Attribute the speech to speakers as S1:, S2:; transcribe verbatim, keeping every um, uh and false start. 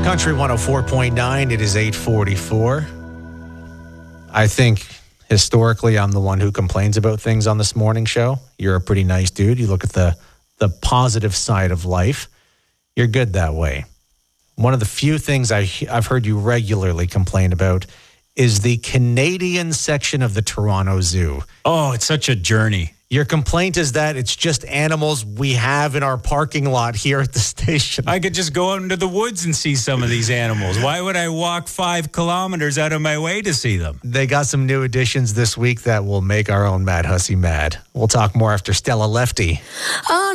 S1: Country one oh four point nine, it is eight forty-four. I think historically I'm the one who complains about things on this morning show. You're a pretty nice dude. You look at the, the positive side of life. You're good that way. One of the few things I, I've heard you regularly complain about is the Canadian section of the Toronto Zoo.
S2: Oh, it's such a journey.
S1: Your complaint is that it's just animals we have in our parking lot here at the station.
S2: I could just go out into the woods and see some of these animals. Why would I walk five kilometers out of my way to see them?
S1: They got some new additions this week that will make our own Mad Hussy mad. We'll talk more after Stella Lefty.
S3: Oh.